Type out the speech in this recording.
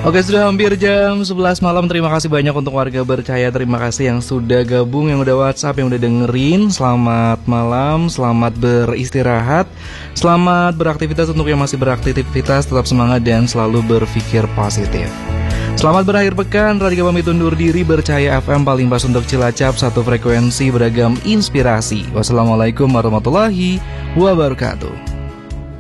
Oke, sudah hampir jam 11 malam. Terima kasih banyak untuk warga Bercahaya. Terima kasih yang sudah gabung, yang udah WhatsApp, yang udah dengerin. Selamat malam, selamat beristirahat, selamat beraktivitas. Untuk yang masih beraktivitas, tetap semangat dan selalu berpikir positif. Selamat berakhir pekan. Radika pamit undur diri. Bercahaya FM paling pas untuk Cilacap, satu frekuensi beragam inspirasi. Wassalamualaikum warahmatullahi wabarakatuh.